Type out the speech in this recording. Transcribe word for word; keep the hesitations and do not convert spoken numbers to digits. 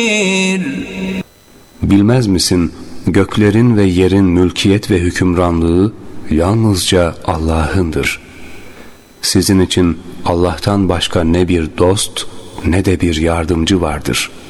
Bilmez misin, göklerin ve yerin mülkiyet ve hükümranlığı yalnızca Allah'ındır. Sizin için Allah'tan başka ne bir dost ne de bir yardımcı vardır.